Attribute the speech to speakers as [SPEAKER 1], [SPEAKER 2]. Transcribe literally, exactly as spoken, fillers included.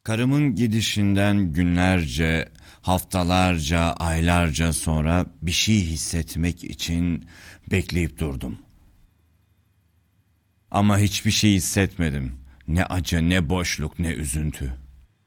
[SPEAKER 1] Karımın gidişinden günlerce, haftalarca, aylarca sonra bir şey hissetmek için bekleyip durdum. Ama hiçbir şey hissetmedim. Ne acı, ne boşluk, ne üzüntü.